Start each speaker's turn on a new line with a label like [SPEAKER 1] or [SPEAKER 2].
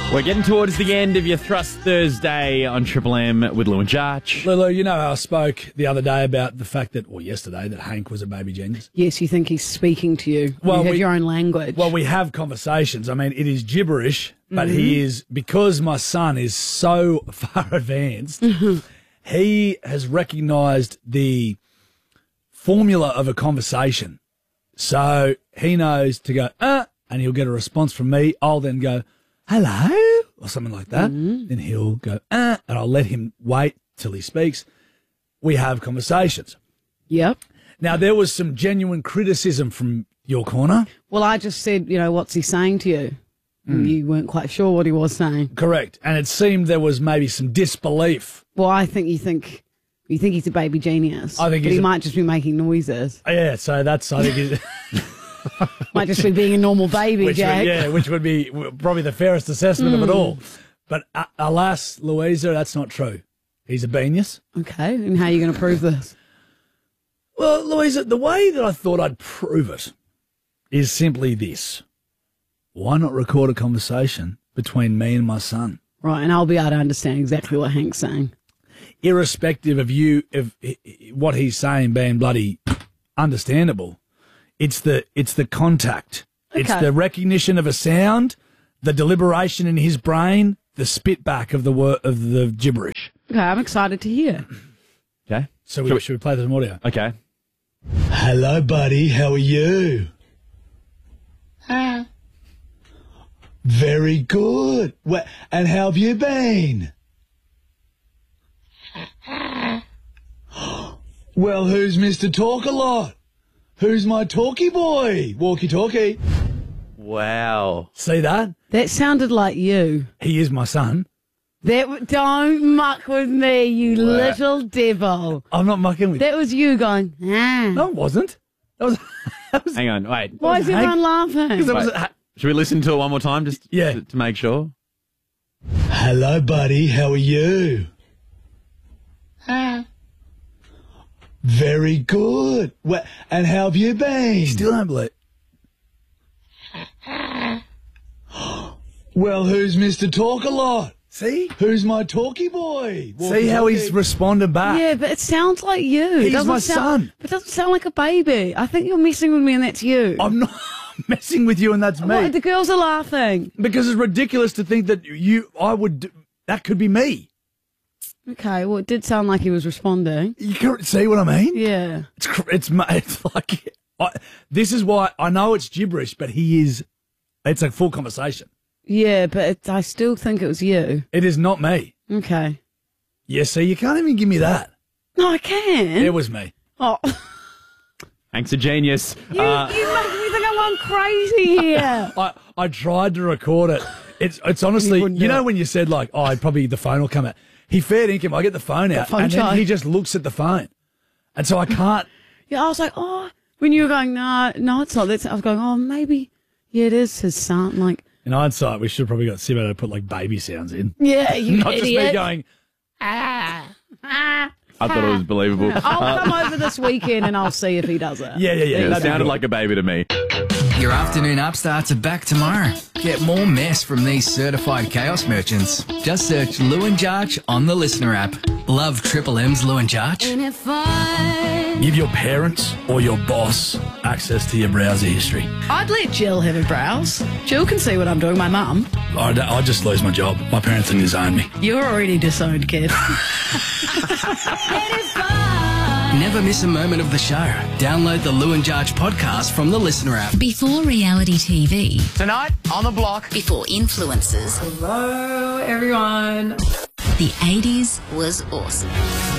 [SPEAKER 1] We're getting towards the end of your Thrust Thursday on Triple M with Lou and Jarch.
[SPEAKER 2] Lulu, you know how I spoke the other day about the fact that, or yesterday, that Hank was a baby genius?
[SPEAKER 3] Yes, you think he's speaking to you.
[SPEAKER 2] Well,
[SPEAKER 3] you have
[SPEAKER 2] we-
[SPEAKER 3] your own language.
[SPEAKER 2] Well, we have conversations. I mean, it is gibberish, but he is, because my son is so far advanced, he has recognised the formula of a conversation. So he knows to go, and he'll get a response from me. I'll then go, hello, or something like that. Then he'll go, and I'll let him wait till he speaks. We have conversations.
[SPEAKER 3] Yep.
[SPEAKER 2] Now, there was some genuine criticism from your corner.
[SPEAKER 3] Well, I just said, what's he saying to you? And you weren't quite sure what he was saying.
[SPEAKER 2] Correct. And it seemed there was maybe some disbelief.
[SPEAKER 3] Well, I think you think he's a baby genius.
[SPEAKER 2] I think
[SPEAKER 3] but
[SPEAKER 2] he's
[SPEAKER 3] he
[SPEAKER 2] a-
[SPEAKER 3] might just be making noises.
[SPEAKER 2] Yeah, so that's, I think,
[SPEAKER 3] Might just be being a normal baby, Jack.
[SPEAKER 2] which would be probably the fairest assessment of it all. But alas, Louisa, that's not true. He's a genius.
[SPEAKER 3] Okay, and how are you going to prove this?
[SPEAKER 2] Well, Louisa, the way that I thought I'd prove it is simply this. Why not record a conversation between me and my son?
[SPEAKER 3] Right, and I'll be able to understand exactly what Hank's saying.
[SPEAKER 2] Irrespective of you, of what he's saying being bloody understandable, it's the contact. It's
[SPEAKER 3] Okay.
[SPEAKER 2] the recognition of a sound, the deliberation in his brain, the spit back of the gibberish.
[SPEAKER 3] Okay, I'm excited to hear.
[SPEAKER 1] Okay.
[SPEAKER 2] So should we play this audio?
[SPEAKER 1] Okay.
[SPEAKER 2] Hello, buddy. How are you? Very good. And how have you been? Well, who's Mr. Talk-a-Lot? Who's my talkie boy? Walkie-talkie.
[SPEAKER 1] Wow.
[SPEAKER 2] See that?
[SPEAKER 3] That sounded like you.
[SPEAKER 2] He is my son.
[SPEAKER 3] Don't muck with me, you little devil.
[SPEAKER 2] I'm not mucking with you.
[SPEAKER 3] That was you going,
[SPEAKER 2] No, it wasn't. That was
[SPEAKER 1] Hang on, wait.
[SPEAKER 3] Why is
[SPEAKER 2] Hank?
[SPEAKER 3] everyone laughing?
[SPEAKER 2] that was
[SPEAKER 1] Wait. Should we listen to it one more time just
[SPEAKER 2] Yeah.
[SPEAKER 1] to make sure?
[SPEAKER 2] Hello, buddy. How are you? Very good. And how have you been? Still don't believe. Well, who's Mr. Talk-a-Lot? See? Who's my talkie boy? See how he's responded back?
[SPEAKER 3] Yeah, but it sounds like you. It
[SPEAKER 2] He's
[SPEAKER 3] doesn't
[SPEAKER 2] my
[SPEAKER 3] sound,
[SPEAKER 2] son.
[SPEAKER 3] It doesn't sound like a baby. I think you're messing with me and that's you.
[SPEAKER 2] I'm not messing with you and that's me.
[SPEAKER 3] What, the girls are laughing.
[SPEAKER 2] Because it's ridiculous to think that that could be me.
[SPEAKER 3] Okay, well, it did sound like he was responding.
[SPEAKER 2] You can see what I mean?
[SPEAKER 3] Yeah.
[SPEAKER 2] It's like, this is why I know it's gibberish, but it's a full conversation.
[SPEAKER 3] Yeah, but I still think it was you.
[SPEAKER 2] It is not me.
[SPEAKER 3] Okay.
[SPEAKER 2] Yeah, see, you can't even give me that.
[SPEAKER 3] No, I can.
[SPEAKER 2] It was me.
[SPEAKER 3] Oh,
[SPEAKER 1] Hank's a genius.
[SPEAKER 3] you make me think I'm going crazy here.
[SPEAKER 2] I tried to record it. It's honestly,
[SPEAKER 3] wouldn't
[SPEAKER 2] you
[SPEAKER 3] do
[SPEAKER 2] know
[SPEAKER 3] it.
[SPEAKER 2] when you said like, probably the phone will come out. He fair dinkum. I get the phone out,
[SPEAKER 3] phone
[SPEAKER 2] and then
[SPEAKER 3] shy.
[SPEAKER 2] he just looks at the phone, and so I can't.
[SPEAKER 3] Yeah, I was like, when you were going, no, it's not. I was going, maybe, yeah, it is his son. Like,
[SPEAKER 2] In hindsight, we should have probably got Sibbo to put like baby sounds in,
[SPEAKER 3] yeah, you
[SPEAKER 2] not just me
[SPEAKER 3] idiot.
[SPEAKER 2] going.
[SPEAKER 1] I thought it was believable.
[SPEAKER 3] I'll come over this weekend and I'll see if he does it.
[SPEAKER 2] Yeah.
[SPEAKER 1] It
[SPEAKER 2] that'd be
[SPEAKER 1] sounded
[SPEAKER 2] good.
[SPEAKER 1] like a baby to me.
[SPEAKER 4] Your afternoon upstarts are back tomorrow. Get more mess from these certified chaos merchants. Just search Lou and Jarch on the Listener app. Love Triple M's Lou and Jarch.
[SPEAKER 2] Give your parents or your boss access to your browser history.
[SPEAKER 3] I'd let Jill have a browse. Jill can see what I'm doing, my mum.
[SPEAKER 2] I'd just lose my job. My parents would disown me.
[SPEAKER 3] You're already disowned, kid.
[SPEAKER 4] Never miss a moment of the show. Download the Lou and Jarch podcast from the Listener app.
[SPEAKER 5] Before reality TV.
[SPEAKER 4] Tonight on the block.
[SPEAKER 5] Before influencers.
[SPEAKER 6] Hello, everyone.
[SPEAKER 5] The 80s was awesome.